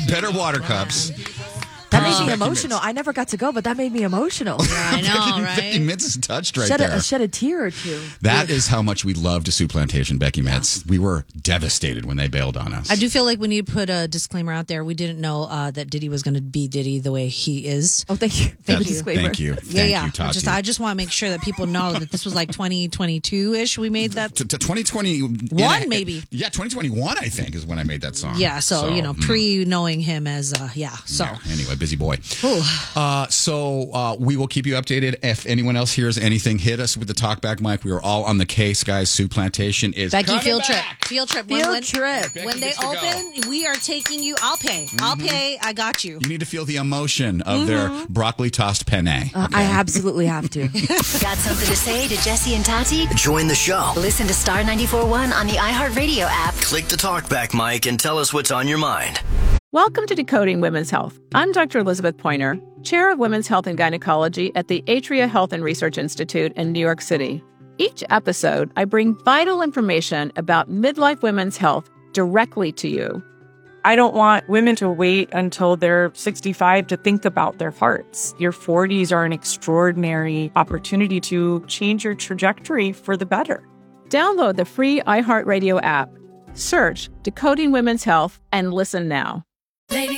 better water cups. That made me emotional. I never got to go, but that made me emotional. Yeah, I know, right? Becky Mitz is touched there. Shed a tear or two. That is how much we loved Soup Plantation, Becky Mitz. We were devastated when they bailed on us. I do feel like we need to put a disclaimer out there. We didn't know that Diddy was going to be Diddy the way he is. Oh, thank you. Thank you. Thank you, Tati. I just want to make sure that people know that this was like 2022-ish. We made that. To 2021, maybe. Yeah, 2021, I think, is when I made that song. Yeah, so pre-knowing him as, So anyway, busy boy. Ooh. So we will keep you updated. If anyone else hears anything, hit us with the talkback mic. We are all on the case, guys. Soup Plantation is Becky coming field back. trip. Trip. When they open, we are taking you. I'll pay. I'll pay. I got you. You need to feel the emotion of their broccoli tossed penne. I absolutely have to. Got something to say to Jesse and Tati? Join the show. Listen to Star 94.1 on the iHeartRadio app. Click the talkback mic and tell us what's on your mind. Welcome to Decoding Women's Health. I'm Dr. Elizabeth Pointer, Chair of Women's Health and Gynecology at the Atria Health and Research Institute in New York City. Each episode, I bring vital information about midlife women's health directly to you. I don't want women to wait until they're 65 to think about their hearts. Your 40s are an extraordinary opportunity to change your trajectory for the better. Download the free iHeartRadio app. Search Decoding Women's Health and listen now.